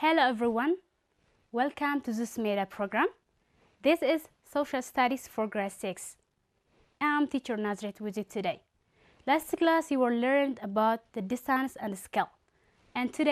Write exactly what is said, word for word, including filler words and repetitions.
Hello everyone, welcome to this MEDA program. This is Social Studies for Grade six. I'm teacher Nazret with you today. Last class you were learned about the distance and scale, and today